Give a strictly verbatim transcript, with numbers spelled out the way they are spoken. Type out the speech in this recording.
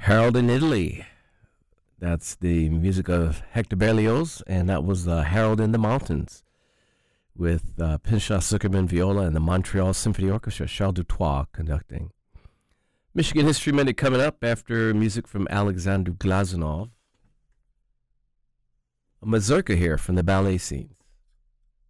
Harold in Italy. That's the music of Hector Berlioz, and that was uh, Harold in the Mountains with uh, Pinchas Zuckerman viola and the Montreal Symphony Orchestra, Charles Dutoit conducting. Michigan History Minute coming up after music from Alexander Glazunov. A mazurka here from the ballet scenes.